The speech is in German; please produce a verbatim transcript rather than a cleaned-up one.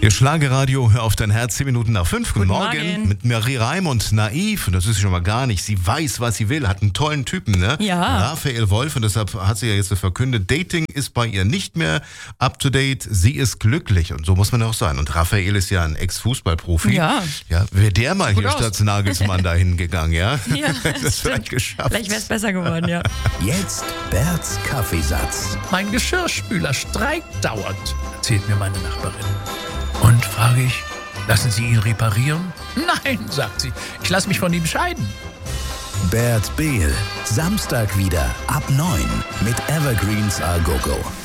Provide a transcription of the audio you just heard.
Ihr Schlagerradio, hör auf dein Herz, zehn Minuten nach fünf. Guten, Guten Morgen. Morgen. Mit Marie Raimund, naiv. Und das ist schon mal gar nicht. Sie weiß, was sie will, hat einen tollen Typen, ne? Ja. Raphael Wolf. Und deshalb hat sie ja jetzt so verkündet, Dating ist bei ihr nicht mehr up to date. Sie ist glücklich. Und so muss man auch sein. Und Raphael ist ja ein Ex-Fußballprofi. Ja. Ja, wäre der mal Gut hier aus. statt Nagelsmann dahin gegangen, ja? Ja, das das vielleicht stimmt. geschafft. Vielleicht wäre es besser geworden, ja. Jetzt Berts Kaffeesatz. Mein Geschirrspüler streikt dauernd, erzählt mir meine Nachbarin. Und, frage ich, lassen Sie ihn reparieren? Nein, sagt sie, ich lasse mich von ihm scheiden. Bert Behl. Samstag wieder ab neun mit Evergreens A Go Go.